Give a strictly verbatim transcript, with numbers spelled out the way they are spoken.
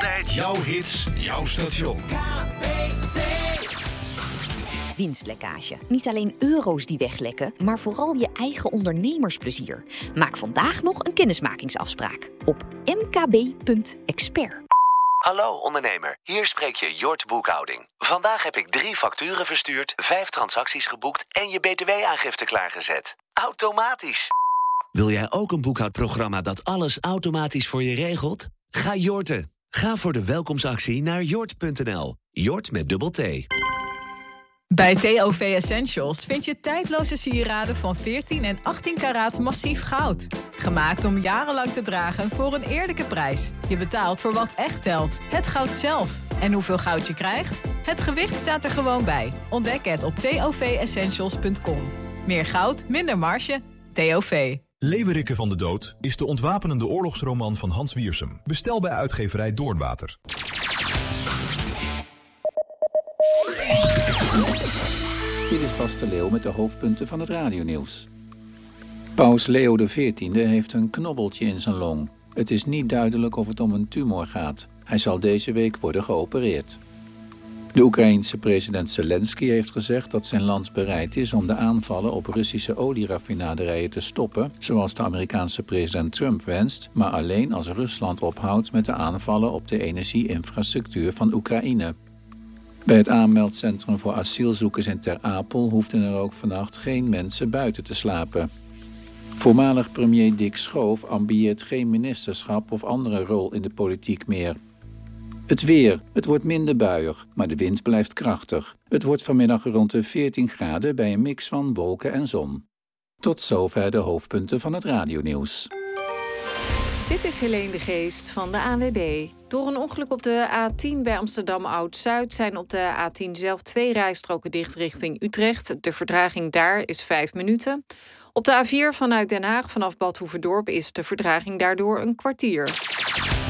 Altijd jouw hits, jouw station. Winstlekkage. Niet alleen euro's die weglekken, maar vooral je eigen ondernemersplezier. Maak vandaag nog een kennismakingsafspraak op m k b punt expert. Hallo ondernemer, hier spreek je Jort Boekhouding. Vandaag heb ik drie facturen verstuurd, vijf transacties geboekt en je B T W-aangifte klaargezet. Automatisch. Wil jij ook een boekhoudprogramma dat alles automatisch voor je regelt? Ga Jorten. Ga voor de welkomstactie naar jort punt n l. Jort met dubbel T. Bij T O V Essentials vind je tijdloze sieraden van veertien en achttien karaat massief goud. Gemaakt om jarenlang te dragen voor een eerlijke prijs. Je betaalt voor wat echt telt, het goud zelf. En hoeveel goud je krijgt? Het gewicht staat er gewoon bij. Ontdek het op t o v essentials punt com. Meer goud, minder marge. T O V. Leeuwerikke van de Dood is de ontwapenende oorlogsroman van Hans Wiersum. Bestel bij uitgeverij Doornwater. Dit is Bas de Leeuw met de hoofdpunten van het radionieuws. Paus Leo de veertiende heeft een knobbeltje in zijn long. Het is niet duidelijk of het om een tumor gaat. Hij zal deze week worden geopereerd. De Oekraïense president Zelensky heeft gezegd dat zijn land bereid is om de aanvallen op Russische olieraffinaderijen te stoppen, zoals de Amerikaanse president Trump wenst, maar alleen als Rusland ophoudt met de aanvallen op de energieinfrastructuur van Oekraïne. Bij het aanmeldcentrum voor asielzoekers in Ter Apel hoefden er ook vannacht geen mensen buiten te slapen. Voormalig premier Dick Schoof ambieert geen ministerschap of andere rol in de politiek meer. Het weer. Het wordt minder buiig, maar de wind blijft krachtig. Het wordt vanmiddag rond de veertien graden bij een mix van wolken en zon. Tot zover de hoofdpunten van het radionieuws. Dit is Helene de Geest van de A N W B. Door een ongeluk op de A tien bij Amsterdam Oud-Zuid zijn op de A tien zelf twee rijstroken dicht richting Utrecht. De vertraging daar is vijf minuten. Op de A vier vanuit Den Haag vanaf Bad Hoeverdorp is de vertraging daardoor een kwartier.